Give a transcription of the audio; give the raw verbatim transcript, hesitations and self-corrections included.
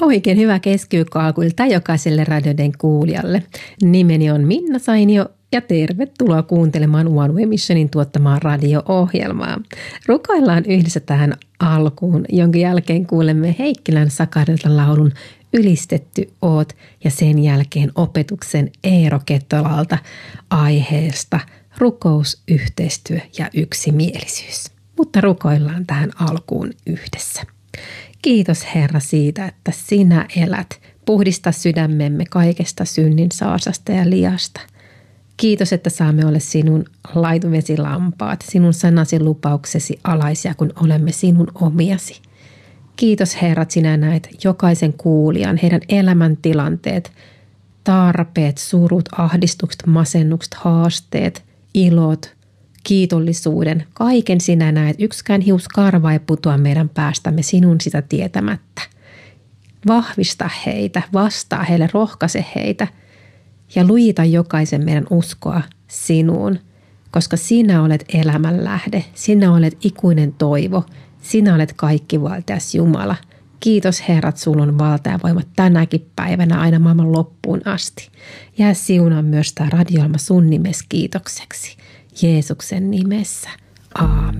Oikein hyvää keskiviikkoalkuilta jokaiselle radioiden kuulijalle. Nimeni on Minna Sainio ja tervetuloa kuuntelemaan One Way Missionin tuottamaa radio-ohjelmaa. Rukoillaan yhdessä tähän alkuun, jonka jälkeen kuulemme Heikkilän Sakarilta laulun Ylistetty oot ja sen jälkeen opetuksen Eero Kettolalta aiheesta rukous, yhteistyö ja yksimielisyys. Mutta rukoillaan tähän alkuun yhdessä. Kiitos Herra siitä, että sinä elät. Puhdista sydämemme kaikesta synnin saasasta ja liasta. Kiitos, että saamme olla sinun laituvesilampaat, sinun sanasi lupauksesi alaisia, kun olemme sinun omiasi. Kiitos Herra, että sinä näet jokaisen kuulijan, heidän elämäntilanteet, tarpeet, surut, ahdistukset, masennukset, haasteet, ilot, kiitollisuuden. Kaiken sinä näet. Yksikään hiuskarva ei putoa meidän päästämme sinun sitä tietämättä. Vahvista heitä, vastaa heille, rohkaise heitä ja lujita jokaisen meidän uskoa sinuun, koska sinä olet elämän lähde, sinä olet ikuinen toivo, sinä olet kaikkivaltias Jumala. Kiitos Herra, että sinulla on valta ja voima tänäkin päivänä aina maailman loppuun asti. Jää siunaa myös tämä radio-ohjelma sun nimesi kiitokseksi. Jeesuksen nimessä. Aamen.